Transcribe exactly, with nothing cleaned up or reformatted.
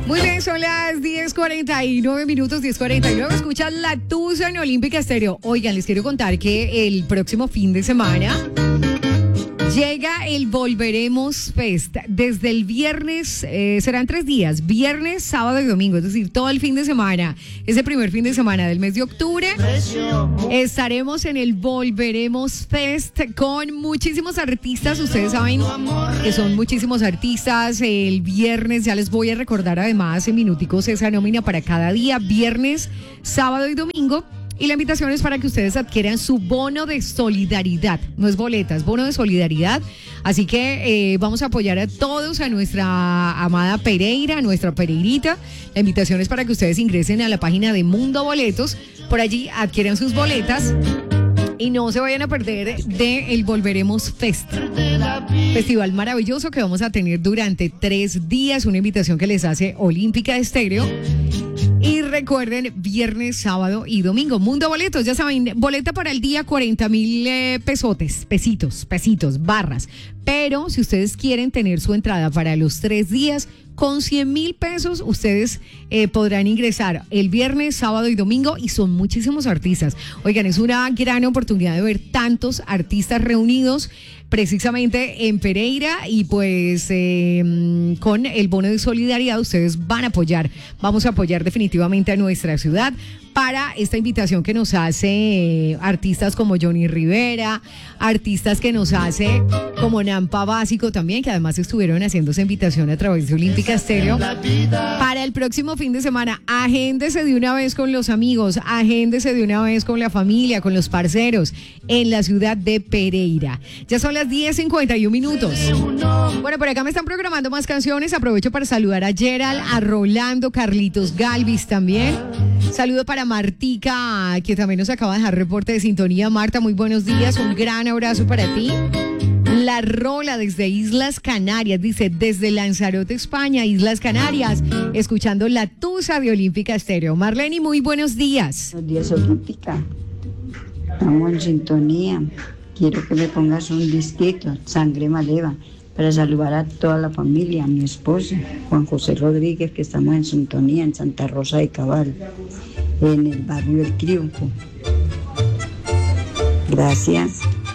Muy bien, son las diez cuarenta y nueve minutos, diez cuarenta y nueve. Escuchas La Tusa en Olímpica Estéreo. Oigan, les quiero contar que el próximo fin de semana llega el Volveremos Fest. Desde el viernes, eh, serán tres días, viernes, sábado y domingo, es decir, todo el fin de semana. Ese primer fin de semana del mes de octubre estaremos en el Volveremos Fest con muchísimos artistas. Ustedes saben que son muchísimos artistas. El viernes, ya les voy a recordar además en minuticos esa nómina para cada día, viernes, sábado y domingo. Y la invitación es para que ustedes adquieran su bono de solidaridad. No es boletas, bono de solidaridad. Así que eh, vamos a apoyar a todos, a nuestra amada Pereira, a nuestra Pereirita. La invitación es para que ustedes ingresen a la página de Mundo Boletos. Por allí adquieran sus boletas y no se vayan a perder de el Volveremos Fest. Festival maravilloso que vamos a tener durante tres días. Una invitación que les hace Olímpica Estéreo. Y recuerden, viernes, sábado y domingo, Mundo Boletos, ya saben, boleta para el día, cuarenta mil eh, pesotes, pesitos, pesitos, barras. Pero si ustedes quieren tener su entrada para los tres días, con cien mil pesos, ustedes eh, podrán ingresar el viernes, sábado y domingo, y son muchísimos artistas. Oigan, es una gran oportunidad de ver tantos artistas reunidos precisamente en Pereira, y pues eh, con el bono de solidaridad ustedes van a apoyar, vamos a apoyar definitivamente a nuestra ciudad para esta invitación que nos hace eh, artistas como Johnny Rivera, artistas que nos hace como Nampa Básico también, que además estuvieron haciendo esa invitación a través de Olímpica Estéreo. Para el próximo fin de semana, agéndese de una vez con los amigos, agéndese de una vez con la familia, con los parceros, en la ciudad de Pereira. Ya son las diez cincuenta y uno minutos. Bueno, por acá me están programando más canciones. Aprovecho para saludar a Gerald, a Rolando, Carlitos Galvis también. Saludo para Martica, que también nos acaba de dejar reporte de sintonía. Marta, muy buenos días. Un gran abrazo para ti. La Rola desde Islas Canarias, dice, desde Lanzarote, España, Islas Canarias, escuchando La Tusa de Olímpica Estéreo. Marlene, muy buenos días. Buenos días, Olímpica. Estamos en sintonía. Quiero que me pongas un disquito, Sangre Maleva, para saludar a toda la familia, a mi esposo, Juan José Rodríguez, que estamos en sintonía en Santa Rosa de Cabal, en el barrio El Triunfo. Gracias.